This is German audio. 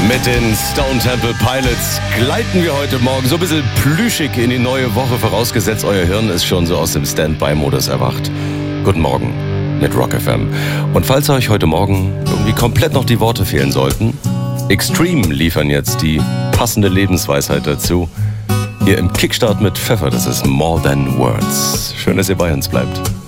Mit den Stone Temple Pilots gleiten wir heute Morgen so ein bisschen plüschig in die neue Woche, vorausgesetzt euer Hirn ist schon so aus dem Standby-Modus erwacht. Guten Morgen mit Rock FM. Und falls euch heute Morgen irgendwie komplett noch die Worte fehlen sollten, Extreme liefern jetzt die passende Lebensweisheit dazu. Hier im Kickstart mit Pfeffer, das ist More Than Words. Schön, dass ihr bei uns bleibt.